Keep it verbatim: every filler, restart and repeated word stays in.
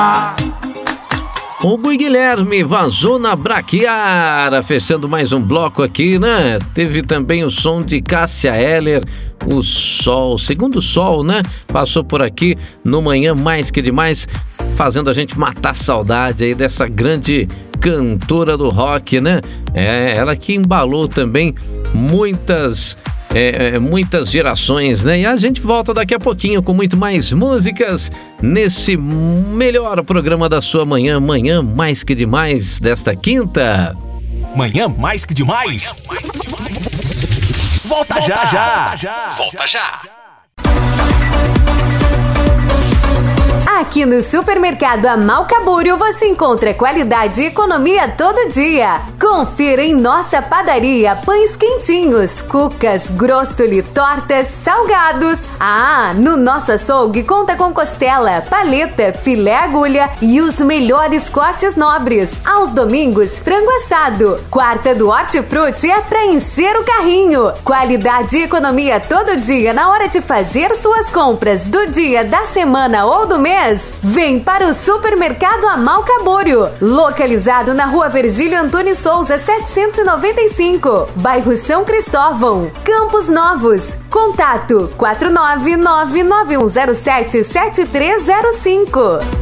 O Bui Guilherme vazou na Braquiara, fechando mais um bloco aqui, né? Teve também o som de Cássia Eller, o Sol, segundo Sol, né? Passou por aqui no Manhã Mais Que Demais, fazendo a gente matar a saudade aí dessa grande cantora do rock, né? É, ela que embalou também muitas... É, é, muitas gerações, né? E a gente volta daqui a pouquinho com muito mais músicas nesse melhor programa da sua manhã, Manhã Mais Que Demais, desta quinta. Manhã Mais Que Demais? Manhã mais que demais. Volta, volta já, já, volta já, volta já. Aqui no Supermercado Amalca Búrio você encontra qualidade e economia todo dia. Confira em nossa padaria pães quentinhos, cucas, grostoli, tortas, salgados. Ah, no nosso açougue conta com costela, paleta, filé agulha e os melhores cortes nobres. Aos domingos, frango assado. Quarta do Hortifruti é pra encher o carrinho. Qualidade e economia todo dia na hora de fazer suas compras do dia, da semana ou do mês. Vem para o Supermercado Amalca Búrio, localizado na Rua Virgílio Antônio Souza, setecentos e noventa e cinco, bairro São Cristóvão, Campos Novos. Contato quatro nove nove nove um zero sete sete três zero cinco.